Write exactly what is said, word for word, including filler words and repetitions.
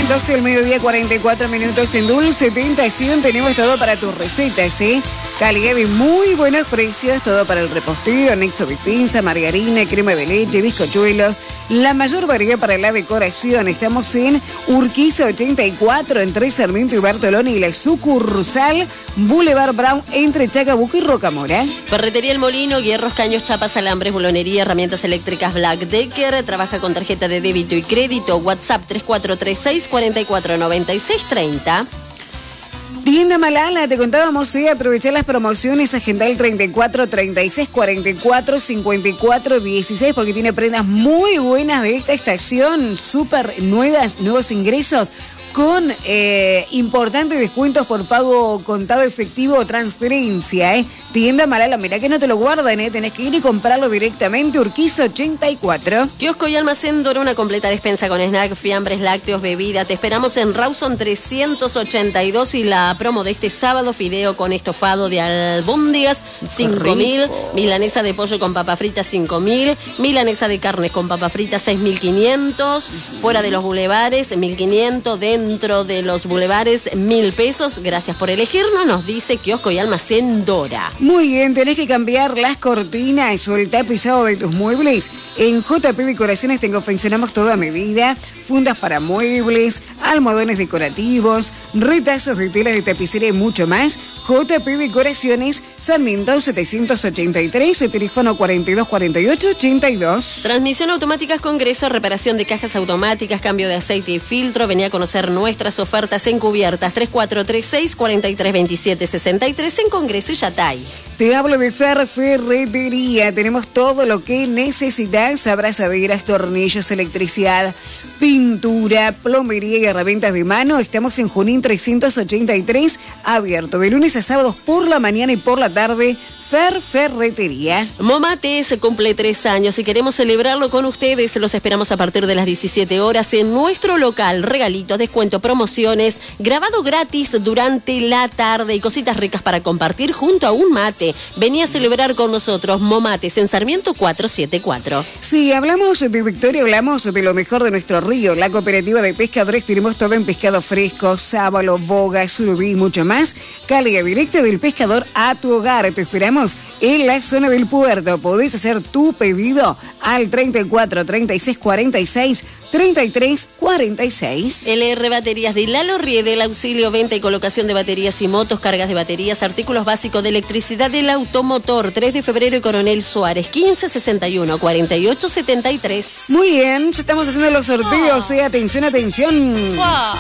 doce del mediodía, cuarenta y cuatro minutos en Dulce Tentación. Tenemos todo para tus recetas, ¿sí? Calidad y muy buenos precios, todo para el repostero, anexo de pinza, margarina, crema de leche, bizcochuelos, la mayor variedad para la decoración. Estamos en Urquiza ochenta y cuatro, entre Sarmiento y Bartoloni, y la sucursal Boulevard Brown, entre Chacabuco y Rocamora. Ferretería El Molino, hierros, caños, chapas, alambres, bulonería, herramientas eléctricas Black Decker. Trabaja con tarjeta de débito y crédito. WhatsApp tres cuatro tres seis, cuatro cuatro nueve seis tres cero. Tienda Malala, te contábamos, sí, aprovechar las promociones, agenda el treinta y cuatro, treinta y seis, cuarenta y cuatro, cincuenta y cuatro, dieciséis, porque tiene prendas muy buenas de esta estación, súper nuevas, nuevos ingresos, con eh, importantes descuentos por pago contado efectivo o transferencia, ¿eh? Tienda Malala, mirá que no te lo guardan, ¿eh? Tenés que ir y comprarlo directamente, Urquiza ochenta y cuatro. Kiosco y almacén Dora, una completa despensa con snack, fiambres, lácteos, bebida. Te esperamos en Rawson trescientos ochenta y dos y la promo de este sábado, fideo con estofado de albóndigas, cinco mil, milanesa de pollo con papa frita, cinco mil, milanesa de carnes con papa frita, seis mil quinientos, fuera de los bulevares, mil quinientos, dentro de los bulevares, mil pesos. Gracias por elegirnos, nos dice Kiosco y almacén Dora. Muy bien, tenés que cambiar las cortinas o el tapizado de tus muebles. En J P Decoraciones te confeccionamos toda medida, fundas para muebles, almohadones decorativos, retazos de telas de tapicería y mucho más. J P Decoraciones, Sarmiento setecientos ochenta y tres, el teléfono cuarenta y dos cuarenta y ocho ochenta y dos. Transmisión automática Congreso, reparación de cajas automáticas, cambio de aceite y filtro. Venía a conocer nuestras ofertas encubiertas. tres cuatro tres seis, cuatro tres dos siete seis tres en Congreso y Yatay. Te hablo de Fer Ferretería. Tenemos todo lo que necesitas: abrazaderas, tornillos, electricidad, pintura, plomería y herramientas de mano. Estamos en Junín trescientos ochenta y tres, abierto de lunes a sábados por la mañana y por la tarde. Fer Ferretería. Momate se cumple tres años y queremos celebrarlo con ustedes. Los esperamos a partir de las diecisiete horas en nuestro local. Regalitos, descuento, promociones, grabado gratis durante la tarde y cositas ricas para compartir junto a un mate. Vení a celebrar con nosotros. Momates en Sarmiento cuatrocientos setenta y cuatro. Sí, hablamos de Victoria, hablamos de lo mejor de nuestro río. La cooperativa de pescadores, tenemos todo en pescado fresco, sábalo, boga, surubí y mucho más. Calidad directa del pescador a tu hogar. Te esperamos en la zona del puerto. Podés hacer tu pedido al treinta y cuatro, treinta y seis, cuarenta y seis, treinta y tres, cuarenta y seis. L R Baterías de Lalo Riedel, auxilio, venta y colocación de baterías y motos, cargas de baterías, artículos básicos de electricidad del automotor. tres de febrero y Coronel Suárez, quince sesenta y uno, cuarenta y ocho setenta y tres. Muy bien, ya estamos haciendo los sorteos, eh. Atención, atención.